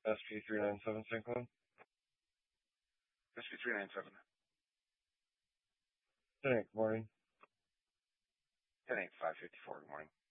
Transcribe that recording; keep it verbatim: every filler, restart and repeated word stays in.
S P three nine seven Saint Cloud. S P three nine seven. Hey, good morning. ten eight five fifty four. Good morning.